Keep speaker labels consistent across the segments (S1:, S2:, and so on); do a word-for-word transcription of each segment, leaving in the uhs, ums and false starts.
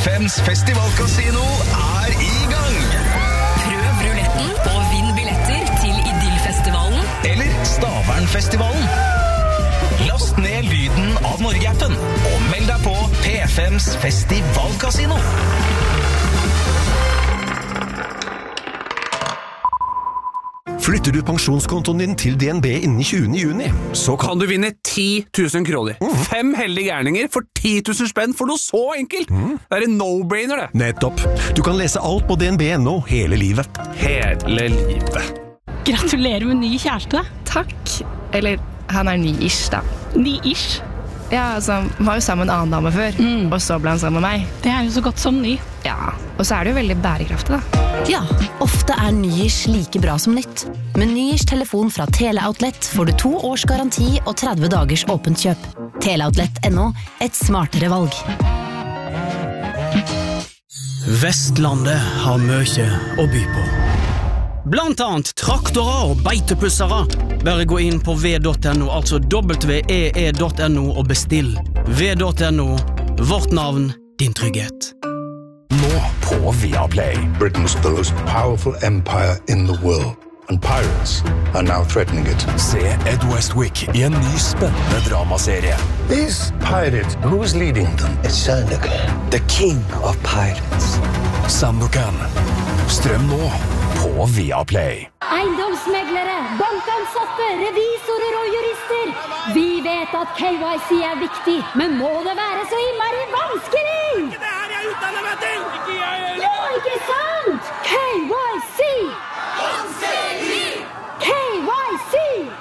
S1: Fems festivalkasino er i gang!
S2: Prøv ruletten og vinn billetter til Idyllfestivalen
S1: eller Stavernfestivalen. Last ned lyden av Norge-appen og meld deg på P Fems festivalkasino.
S3: Flytter du pensjonskontoen din til D N B innen tjuende juni, så kan
S4: Kan du vinne ti tusen kroner.
S3: Mm.
S4: Fem heldige gærninger for ti tusen spenn for noe så enkelt.
S3: Mm.
S4: Det er en no-brainer, det.
S3: Nettopp. Du kan lese alt på D N B punkt no hele livet.
S4: Hele livet.
S5: Gratulerer med ny kjæreste.
S6: Takk. Eller, han er ny-ish, da.
S5: Ny-ish.
S6: Ja, altså, han var jo sammen med en annen dame før,
S5: Mm.
S6: og så ble han sammen med meg.
S5: Det er jo så godt som ny.
S6: Ja, og så er det jo veldig bærekraftig, da.
S7: Ja, ofte er Nyish like bra som nytt. Med Nyish telefon fra Teleoutlet får du to års garanti og tretti dagers åpent kjøp. Teleoutlet punktum no, et smartere valg.
S8: Vestlandet har mye å by på. Blant annet traktorer og beitepussere. Bare gå inn på v punktum no, altså w e e punktum no og bestill. v punktum no, vårt navn, din trygghet.
S1: Nå på Viaplay.
S9: Britain's the most powerful empire in the world, and pirates are now threatening it.
S1: Se Ed Westwick i en ny spennende dramaserie.
S9: These pirates, who's leading them? It's Sandokan, the king of pirates.
S1: Sandokan. Strøm nå på Viaplay.
S10: Eiendomsmeglere, bankansatte, revisorer og jurister. Vi vet at K Y C er viktig, men må det være så innmari vanskelig?
S11: Det her jeg utdanner meg til! Ikke jeg heller!
S10: Ja, ikke sant? K Y C!
S11: Anselig!
S10: K Y C!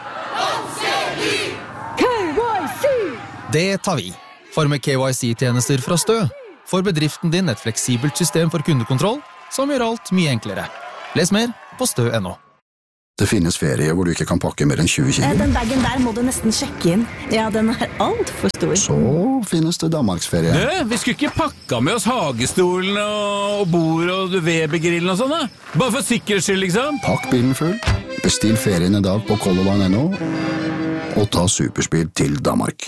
S11: Anselig!
S10: K Y C!
S12: Det tar vi. For med K Y C-tjenester fra Stø får bedriften din et fleksibelt system for kundekontroll som gjør alt mye enklere. Les mer på stø punktum no.
S13: Det finnes ferie hvor du ikke kan pakke mer enn tjue kilo.
S7: Den bagen der må du nesten sjekke inn. Ja, den er alt for stor.
S13: Så finnes det Danmarksferie.
S4: Du, vi skulle ikke pakka med oss hagestolen og bord og Weber-grillen og sånn, da? Bare for sikkerhets skyld, liksom.
S13: Pakk bilen full, bestill ferien i dag på color line punktum no og ta superspeed til Danmark.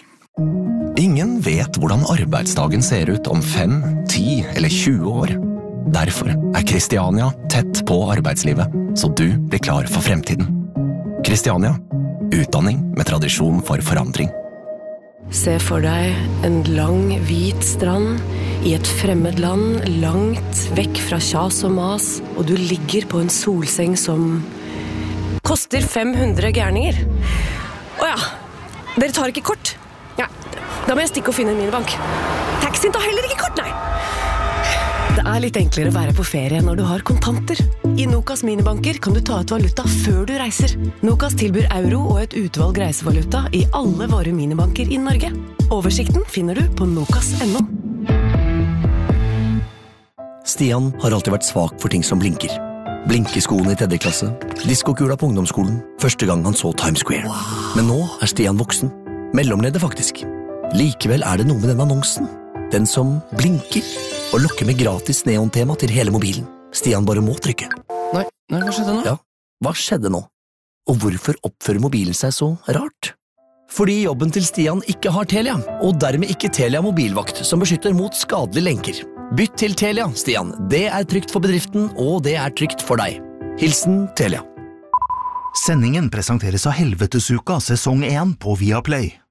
S3: Ingen vet hvordan arbeidsdagen ser ut om fem, ti eller tjue år. Derfor er Kristiania tett på arbeidslivet, så du blir klar for fremtiden. Kristiania. Utdanning med tradisjon for forandring.
S14: Se for deg en lang, hvit strand i et fremmed land, langt vekk fra kjas og mas, og du ligger på en solseng som koster fem hundre gærninger. Åja, dere tar ikke kort? Ja, da må jeg stikke og finne en minibank. Taxien tar heller ikke kort, nei! Det er litt enklere å være på ferie når du har kontanter. I Nokas minibanker kan du ta ut valuta før du reiser. Nokas tilbyr euro og et utvalg reisevaluta i alle våre minibanker i Norge. Oversikten finner du på nokas punktum no.
S15: Stian har alltid vært svak for ting som blinker. Blinkeskoene i tredje klasse, diskokula på ungdomsskolen, første gang han så Times Square. Men nå er Stian voksen. Mellomleder faktisk. Likevel er det noe med den annonsen. Den som blinker og lokker med gratis neontema til hele mobilen. Stian bare må trykke.
S16: Nei, nei, hva skjedde nå?
S15: Ja, hva skjedde nå? Og hvorfor oppfører mobilen seg så rart? Fordi jobben til Stian ikke har Telia, og dermed ikke Telia mobilvakt som beskytter mot skadelige lenker. Bytt til Telia, Stian. Det er trygt for bedriften, og det er trygt for deg. Hilsen Telia.
S17: Sendingen presenteres av Helvetesuka sesong én på Viaplay.